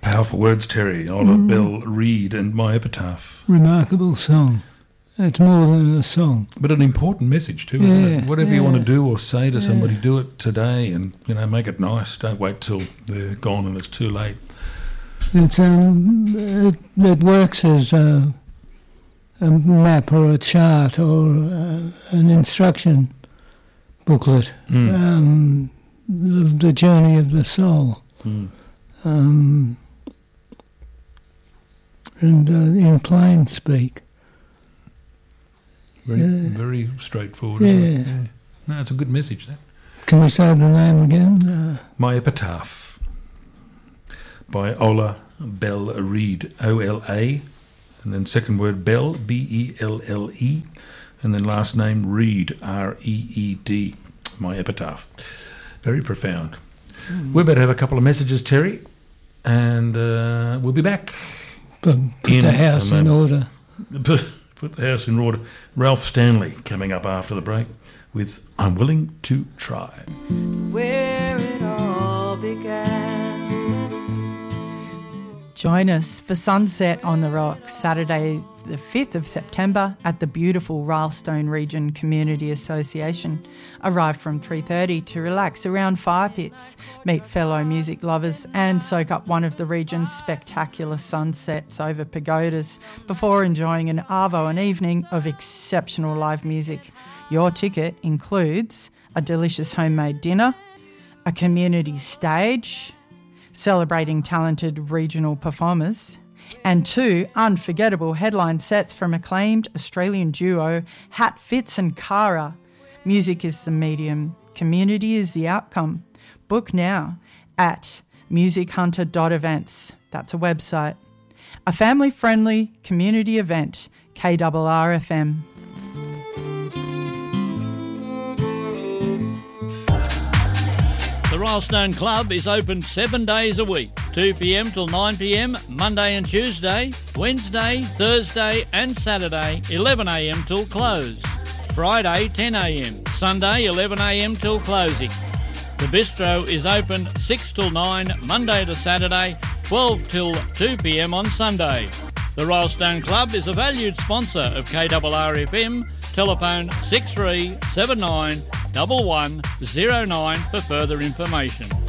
Powerful words, Terry. Ola Bell Reid and My Epitaph. Remarkable song. It's more than a song. But an important message too, isn't it? Whatever you want to do or say to somebody, do it today and, make it nice. Don't wait till they're gone and it's too late. It's it works as a map or a chart or an instruction booklet, the journey of the soul. And in plain speak. Very straightforward. Yeah. No, it's a good message, that. Can we say the name again? My Epitaph by Ola Bell Reid, O-L-A, and then second word Bell, B-E-L-L-E, and then last name Reid, R-E-E-D, My Epitaph. Very profound. We're about to have a couple of messages, Terry, and we'll be back. Put the house in order. Put the house in order. Ralph Stanley coming up after the break with I'm Willing to Try. Where it all began. Join us for Sunset on the Rocks, Saturday the 5th of September at the beautiful Rylstone Region Community Association. Arrive from 3:30 to relax around fire pits, meet fellow music lovers and soak up one of the region's spectacular sunsets over pagodas before enjoying an arvo and evening of exceptional live music. Your ticket includes a delicious homemade dinner, a community stage celebrating talented regional performers, and 2 unforgettable headline sets from acclaimed Australian duo Hat Fitz and Cara. Music is the medium, community is the outcome. Book now at musichunter.events. That's a website. A family-friendly community event, KRRFM. The Rylstone Club is open 7 days a week, 2 p.m. till 9 p.m, Monday and Tuesday, Wednesday, Thursday and Saturday, 11 a.m. till close. Friday, 10 a.m, Sunday, 11 a.m. till closing. The bistro is open 6 till 9, Monday to Saturday, 12 till 2 p.m. on Sunday. The Rylstone Club is a valued sponsor of KRRFM. Telephone 6379 1109 for further information.